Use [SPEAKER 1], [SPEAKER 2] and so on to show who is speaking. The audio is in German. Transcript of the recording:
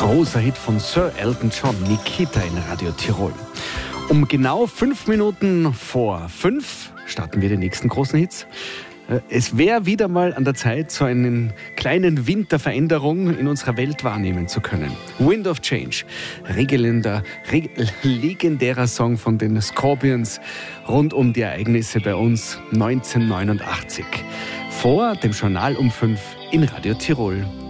[SPEAKER 1] großer Hit von Sir Elton John, Nikita in Radio Tirol. Um genau 5 Minuten vor 5 starten wir den nächsten großen Hits. Es wäre wieder mal an der Zeit, so einen kleinen Wind der Veränderung in unserer Welt wahrnehmen zu können. Wind of Change, legendärer Song von den Scorpions rund um die Ereignisse bei uns 1989. Vor dem Journal um 5 in Radio Tirol.